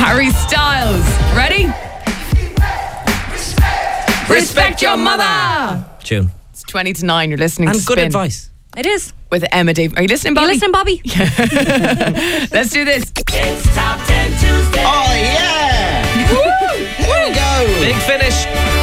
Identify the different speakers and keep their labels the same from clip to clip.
Speaker 1: Harry Styles. Ready? Respect your mother.
Speaker 2: Tune.
Speaker 1: It's 20 to 9. You're listening
Speaker 2: And
Speaker 1: to
Speaker 2: good
Speaker 1: Spin
Speaker 2: advice.
Speaker 3: It is.
Speaker 1: with Emma Dave. Are you listening, Bobby?
Speaker 3: You listen, Bobby?
Speaker 1: Let's do this.
Speaker 4: It's Top 10 Tuesday.
Speaker 5: Oh, yeah! Here we go.
Speaker 2: Big finish.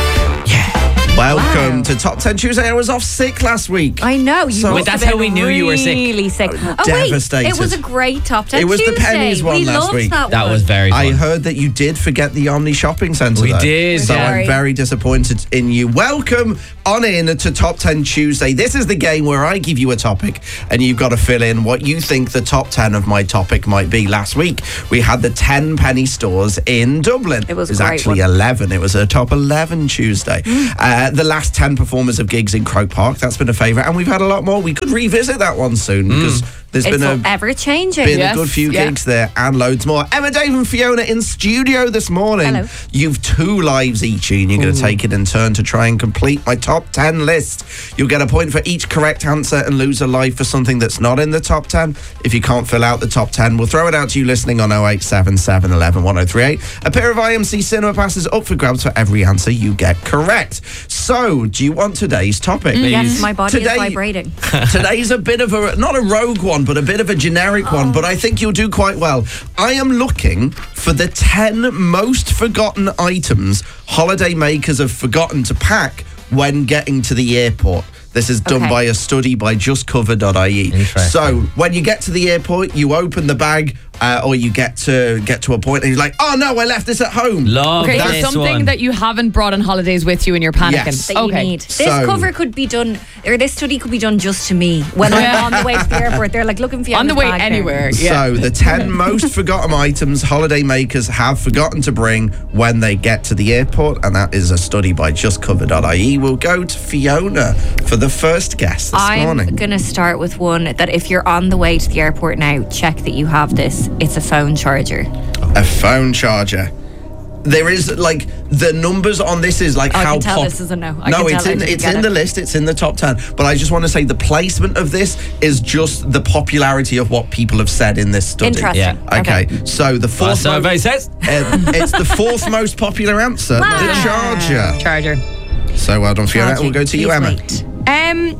Speaker 5: Welcome to Top 10 Tuesday. I was off sick last week.
Speaker 3: I know. You
Speaker 5: So-
Speaker 3: must
Speaker 5: Wait,
Speaker 2: that's
Speaker 3: have been
Speaker 2: how we knew you were sick.
Speaker 3: Really sick. Oh,
Speaker 5: Devastated.
Speaker 3: wait. It was a great Top 10
Speaker 5: It was the
Speaker 3: Tuesday.
Speaker 5: pennies one
Speaker 3: we
Speaker 5: last
Speaker 3: loved
Speaker 5: week.
Speaker 3: That
Speaker 2: That
Speaker 3: one.
Speaker 2: was very fun.
Speaker 5: I heard that you did forget the Omni Shopping Centre.
Speaker 2: We
Speaker 5: though.
Speaker 2: did,
Speaker 5: So
Speaker 3: yeah.
Speaker 5: I'm very disappointed in you. Welcome on in to Top 10 Tuesday. This is the game where I give you a topic and you've got to fill in what you think the top 10 of my topic might be. Last week, we had the 10 penny stores in Dublin.
Speaker 3: It was a great
Speaker 5: actually
Speaker 3: one.
Speaker 5: 11. It was a top 11 Tuesday. The last 10 performers of gigs in Croke Park. That's been a favourite. And we've had a lot more. We could revisit that one soon because there's
Speaker 3: It's
Speaker 5: been
Speaker 3: ever changing.
Speaker 5: been
Speaker 1: Yes,
Speaker 5: a good few
Speaker 1: yeah.
Speaker 5: gigs there and loads more. Emma, Dave and Fiona in studio this morning.
Speaker 3: Hello.
Speaker 5: You've 2 lives each and you're going to take it in turn to try and complete my top 10 list. You'll get a point for each correct answer and lose a life for something that's not in the top 10. If you can't fill out the top 10, we'll throw it out to you listening on 0877 11 1038. A pair of IMC cinema passes up for grabs for every answer you get correct. So, do you want today's topic?
Speaker 3: Yes, my body
Speaker 5: Today-
Speaker 3: is vibrating.
Speaker 5: Today's a bit of a, not a rogue one, but a bit of a generic one, but I think you'll do quite well. I am looking for the 10 most forgotten items holiday makers have forgotten to pack when getting to the airport. This is done
Speaker 3: Okay.
Speaker 5: by a study by justcover.ie.
Speaker 2: Interesting.
Speaker 5: So when you get to the airport, you open the bag or you get to a point and you're like, oh no, I left this at home.
Speaker 2: Love
Speaker 1: Okay,
Speaker 2: this
Speaker 1: so something
Speaker 2: one.
Speaker 1: that you haven't brought on holidays with you and you're panicking.
Speaker 5: Yes.
Speaker 3: That you
Speaker 1: Okay.
Speaker 3: need. This
Speaker 5: So-
Speaker 3: cover could be done, or this study could be done just to me. When I'm on the way to the airport, they're like looking for you
Speaker 1: On the way
Speaker 3: bag there.
Speaker 1: anywhere. Yeah.
Speaker 5: So the 10 most forgotten items holiday makers have forgotten to bring when they get to the airport, and that is a study by justcover.ie. We'll go to Fiona for the first guess this
Speaker 3: I'm
Speaker 5: morning.
Speaker 3: going to start with one that if you're on the way to the airport now, check that you have this. It's a phone charger.
Speaker 5: A phone charger. There is like the numbers on this is like
Speaker 3: I
Speaker 5: how
Speaker 3: can tell this is a no. I
Speaker 5: no,
Speaker 3: can
Speaker 5: it's
Speaker 3: tell I
Speaker 5: in
Speaker 3: didn't
Speaker 5: it's
Speaker 3: get
Speaker 5: in
Speaker 3: it.
Speaker 5: the list. It's in the top 10. But I just want to say the placement of this is just the popularity of what people have said in this study.
Speaker 3: Interesting.
Speaker 2: Yeah.
Speaker 5: Okay, so the
Speaker 2: Our
Speaker 5: fourth.
Speaker 2: survey says.
Speaker 5: It's the fourth most popular answer, the charger.
Speaker 1: Charger.
Speaker 5: So well done, Fiona. We'll go to you,
Speaker 3: Please
Speaker 5: Emma.
Speaker 3: wait.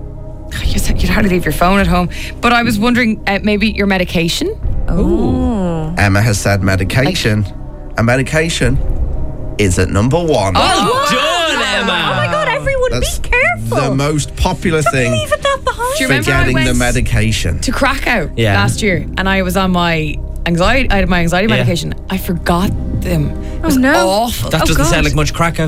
Speaker 1: You said you'd hardly leave your phone at home, but I was wondering maybe your medication.
Speaker 5: Emma has said medication. And medication is at number 1.
Speaker 2: Well done,
Speaker 3: Oh my
Speaker 2: Emma.
Speaker 3: God, everyone
Speaker 5: That's
Speaker 3: be careful.
Speaker 5: the most popular thing
Speaker 3: Leave it that behind.
Speaker 1: Do you
Speaker 5: for
Speaker 1: remember I
Speaker 5: getting the
Speaker 1: went
Speaker 5: medication.
Speaker 1: to Krakow
Speaker 2: Yeah.
Speaker 1: last year and I was on my anxiety. I had my anxiety
Speaker 2: Yeah.
Speaker 1: medication. I forgot them. It was
Speaker 3: no.
Speaker 1: awful.
Speaker 2: That doesn't
Speaker 3: God.
Speaker 2: sound like much Krakow.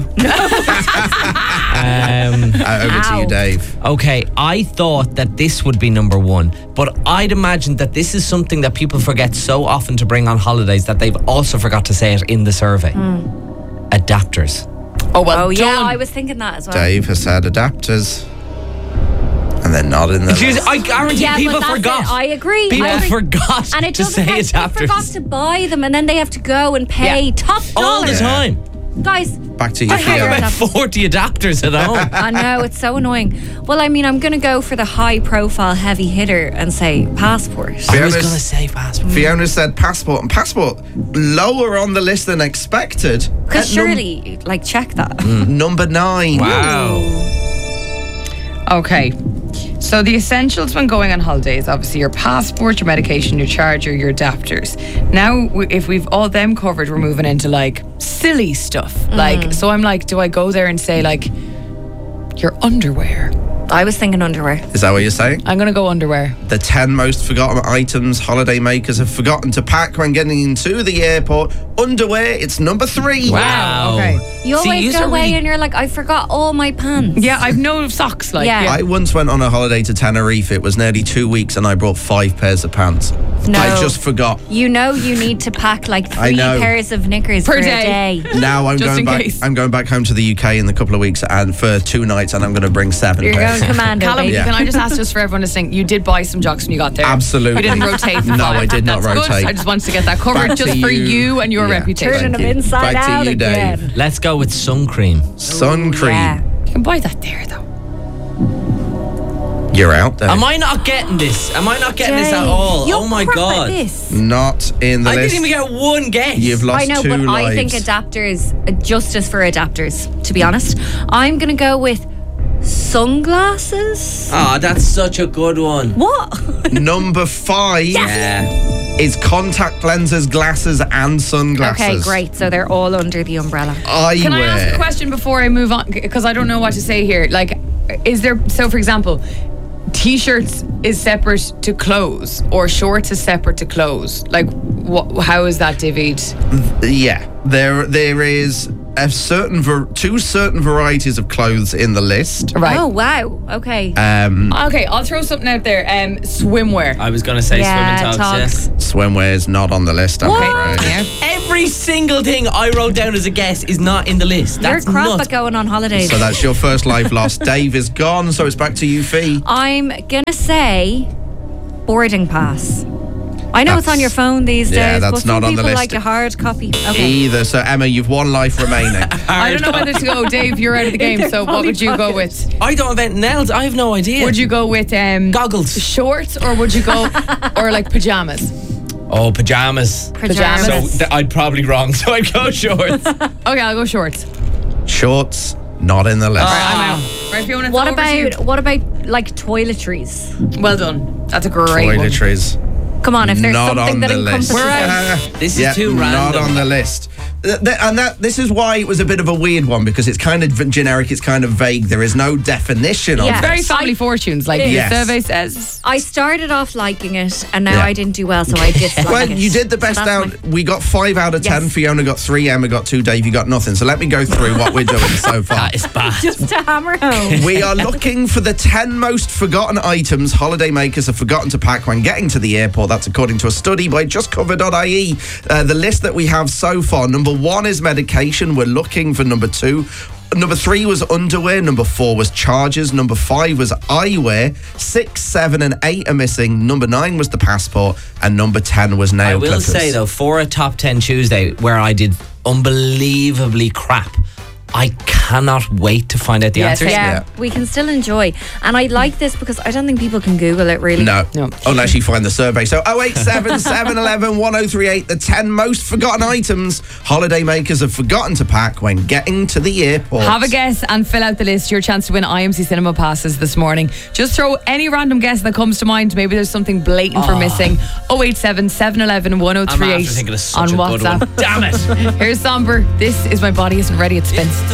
Speaker 5: Over to you,
Speaker 3: Ow.
Speaker 5: Dave.
Speaker 2: Okay, I thought that this would be number 1, but I'd imagine that this is something that people forget so often to bring on holidays that they've also forgot to say it in the survey. Adapters.
Speaker 1: Oh well
Speaker 3: Oh yeah,
Speaker 1: done.
Speaker 3: I was thinking that as well.
Speaker 5: Dave has said adapters. And they're not in the
Speaker 2: Jeez,
Speaker 5: list.
Speaker 2: I guarantee
Speaker 3: Yeah,
Speaker 2: people
Speaker 3: but that's
Speaker 2: forgot.
Speaker 3: it. I agree.
Speaker 2: People
Speaker 3: I agree.
Speaker 2: forgot
Speaker 3: And it
Speaker 2: to say
Speaker 3: doesn't help. They forgot
Speaker 2: adapters
Speaker 3: to buy them, and then they have to go and pay
Speaker 1: Yeah.
Speaker 3: top
Speaker 2: all the
Speaker 3: dollar.
Speaker 2: time.
Speaker 3: Guys,
Speaker 5: Back to you,
Speaker 3: I hate
Speaker 5: Fiona.
Speaker 3: it.
Speaker 2: About 40 adapters at home.
Speaker 3: I know, it's so annoying. Well, I mean, I'm going to go for the high-profile heavy hitter and say passport.
Speaker 2: I was
Speaker 5: Fiona's-
Speaker 2: going to say passport.
Speaker 5: Fiona said passport, and passport lower on the list than expected.
Speaker 3: Because
Speaker 5: At
Speaker 3: surely, like, check that.
Speaker 5: number 9.
Speaker 2: Wow.
Speaker 1: Okay. So the essentials when going on holidays, obviously your passport, your medication, your charger, your adapters. Now, if we've all them covered, we're moving into like silly stuff. Like, so I'm like, do I go there and say like, your underwear?
Speaker 3: I was thinking underwear.
Speaker 5: Is that what you're saying?
Speaker 1: I'm going to go underwear.
Speaker 5: The 10 most forgotten items holiday makers have forgotten to pack when getting into the airport. Underwear, it's number 3.
Speaker 2: Wow.
Speaker 1: Okay.
Speaker 3: You
Speaker 2: See,
Speaker 3: always
Speaker 2: yous
Speaker 3: go
Speaker 2: are
Speaker 3: away
Speaker 2: really-
Speaker 3: and you're like, I forgot all my pants.
Speaker 1: Yeah, I've no socks. Like,
Speaker 3: Yeah.
Speaker 5: I once went on a holiday to Tenerife. It was nearly 2 weeks and I brought 5 pairs of pants.
Speaker 3: No.
Speaker 5: I just forgot.
Speaker 3: You know you need to pack like 3
Speaker 5: know.
Speaker 3: pairs of knickers
Speaker 1: Per
Speaker 3: for
Speaker 1: day.
Speaker 3: a day.
Speaker 5: Now I'm
Speaker 1: Just
Speaker 5: going
Speaker 1: in
Speaker 5: back.
Speaker 1: case.
Speaker 5: I'm going back home to the UK in a couple of weeks and for 2 nights, and I'm going to bring 7
Speaker 3: You're
Speaker 5: pairs.
Speaker 3: going commando,
Speaker 1: Callum,
Speaker 3: baby.
Speaker 5: Yeah.
Speaker 1: can I just ask just for everyone listening, you did buy some jocks when you got there?
Speaker 5: Absolutely.
Speaker 1: You didn't rotate for
Speaker 5: No,
Speaker 1: 5.
Speaker 5: I did not
Speaker 1: That's
Speaker 5: rotate.
Speaker 1: Good. I just wanted to get that covered
Speaker 5: Back
Speaker 1: just
Speaker 5: to
Speaker 1: for
Speaker 5: you.
Speaker 1: you and your
Speaker 5: Yeah.
Speaker 1: reputation.
Speaker 3: Turning them
Speaker 5: you.
Speaker 3: inside
Speaker 5: Back to
Speaker 3: out
Speaker 5: you,
Speaker 3: again.
Speaker 5: Dave.
Speaker 2: Let's go with sun cream.
Speaker 5: Sun cream.
Speaker 3: Yeah.
Speaker 1: You can buy that there though.
Speaker 5: You're out there.
Speaker 2: Am I not getting this? Am I not getting this at all?
Speaker 3: You're
Speaker 2: Oh my
Speaker 3: crap at
Speaker 2: God.
Speaker 3: this.
Speaker 5: Not in the
Speaker 2: I
Speaker 5: list.
Speaker 2: didn't even get one guess.
Speaker 5: You've lost
Speaker 3: I know,
Speaker 5: 2
Speaker 3: but
Speaker 5: lives.
Speaker 3: I think adapters, justice for adapters, to be honest. I'm going to go with sunglasses.
Speaker 2: Oh, that's such a good one.
Speaker 3: What?
Speaker 5: Number 5
Speaker 2: Yeah.
Speaker 5: is contact lenses, glasses, and sunglasses.
Speaker 3: Okay, great. So they're all under the umbrella.
Speaker 5: Eyewear.
Speaker 1: Can I ask a question before I move on? Because I don't know what to say here. Like, is there, so for example, t-shirts is separate to clothes or shorts is separate to clothes? Like, how is that divvied?
Speaker 5: Yeah, there is a certain 2 certain varieties of clothes in the list.
Speaker 1: Right.
Speaker 3: Oh, wow. Okay.
Speaker 1: Okay, I'll throw something out there. Swimwear.
Speaker 2: I was going to say
Speaker 3: yeah,
Speaker 2: swimming togs.
Speaker 3: togs.
Speaker 5: Swimwear is not on the list, I'm afraid.
Speaker 1: Yeah.
Speaker 2: Every single thing I wrote down as a guess is not in the list.
Speaker 3: You're
Speaker 2: That's
Speaker 3: crap
Speaker 2: nuts.
Speaker 3: at going on holidays.
Speaker 5: So that's your first life lost. Dave is gone, so it's back to you, Fee.
Speaker 3: I'm going to say boarding pass. I know it's on your phone these days,
Speaker 5: Yeah, that's
Speaker 3: but some
Speaker 5: not on the
Speaker 3: people
Speaker 5: list.
Speaker 3: like a hard copy. Okay.
Speaker 5: Either. So, Emma, you've 1 life remaining.
Speaker 1: I don't know whether to go. Dave, you're out of the game, so what would you go with?
Speaker 2: I don't have anything else. I have no idea.
Speaker 1: Would you go with
Speaker 2: Goggles.
Speaker 1: shorts or would you go, or like pajamas?
Speaker 2: Oh, pajamas.
Speaker 1: Pajamas.
Speaker 2: So I'd probably wrong, so I'd go shorts.
Speaker 1: Okay, I'll go shorts.
Speaker 5: Shorts, not in the list.
Speaker 1: I'm out. Right, Fiona, it's
Speaker 3: What
Speaker 1: over to you.
Speaker 3: about like toiletries?
Speaker 1: Well done. That's a great one.
Speaker 5: Toiletries.
Speaker 3: Come on, if there's
Speaker 5: Not
Speaker 3: something
Speaker 5: on
Speaker 3: that
Speaker 5: the
Speaker 3: encompasses
Speaker 5: list.
Speaker 3: it.
Speaker 2: This is too
Speaker 5: Not
Speaker 2: random.
Speaker 5: on the list. This is why it was a bit of a weird one, because it's kind of generic, it's kind of vague. There is no definition of
Speaker 3: Yeah.
Speaker 5: it.
Speaker 1: Very family fortunes, like
Speaker 5: Yes.
Speaker 1: the survey says.
Speaker 3: I started off liking it, and now
Speaker 5: Yeah.
Speaker 3: I didn't do well, so I dislike
Speaker 5: Well,
Speaker 3: it.
Speaker 5: you did the best
Speaker 3: So that's
Speaker 5: out. We got 5 out of 10.
Speaker 3: Yes.
Speaker 5: Fiona got 3, Emma got 2, Dave, you got nothing. So let me go through what we're doing so far.
Speaker 2: That is bad.
Speaker 3: just to hammer home.
Speaker 5: We are looking for the 10 most forgotten items holidaymakers have forgotten to pack when getting to the airport. That's according to a study by justcover.ie. The list that we have so far, number 1 is medication. We're looking for number 2. Number 3 was underwear. Number 4 was chargers. Number 5 was eyewear. 6, 7 and 8 are missing. Number 9 was the passport. And number 10 was nail
Speaker 2: I will
Speaker 5: clippers.
Speaker 2: say, though, for a Top 10 Tuesday where I did unbelievably crap, I cannot wait to find out the
Speaker 1: Yes,
Speaker 2: answers.
Speaker 3: Yeah, we can still enjoy. And I like this because I don't think people can Google it really.
Speaker 5: No,
Speaker 1: No.
Speaker 5: unless you find the survey. So 087 711 1038, the 10 most forgotten items holidaymakers have forgotten to pack when getting to the airport.
Speaker 1: Have a guess and fill out the list. Your chance to win IMC Cinema passes this morning. Just throw any random guess that comes to mind. Maybe there's something blatant for missing. 087 711 1038
Speaker 2: I'm after thinking of
Speaker 1: on
Speaker 2: such a good
Speaker 1: WhatsApp.
Speaker 2: one. Damn it.
Speaker 1: Here's Somber. This is My Body Isn't Ready. It spins.